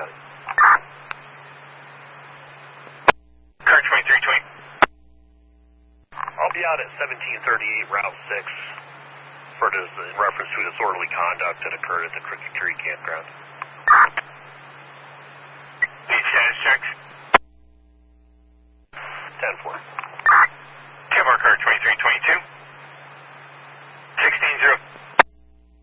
County. Car 2320. I'll be out at 1738 Route 6 in reference to disorderly conduct that occurred at the Crooked Tree Campground. Need status checks? 10-4. Kevlar car 2322.